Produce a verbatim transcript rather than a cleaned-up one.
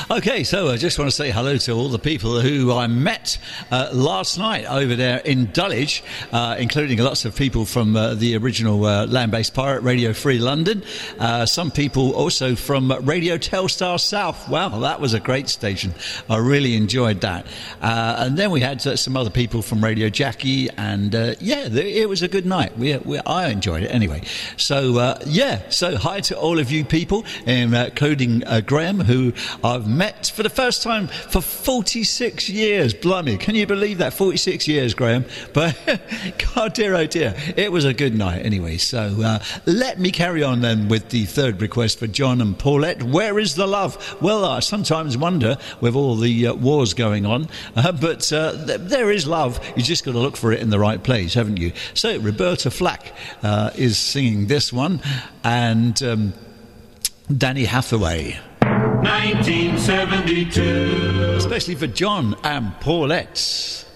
Okay, so I just want to say hello to all the people who I met uh, last night over there in Dulwich, uh, including lots of people from uh, the original uh, land-based pirate Radio Free London. Uh, some people also from Radio Telstar South. Wow, that was a great station. I really enjoyed that. Uh, and then we had uh, some other people from Radio Jackie, and uh, yeah, it was a good night. We, we, I enjoyed it anyway. So uh, yeah, so hi to all of you people, um, uh, including uh, Graham, who I've met for the first time for forty-six years. Blimey, can you believe that? forty-six years, Graham. But God dear, oh dear, it was a good night anyway. So uh, let me carry on then with the third request for John and Paulette. Where is the love? Well, I sometimes wonder with all the uh, wars going on, uh, but uh, th- there is love. You just got to look for it in the right place, haven't you? So Roberta Flack uh, is singing this one, and um, Danny Hathaway. nineteen seventy-two. Especially for John and Paulette.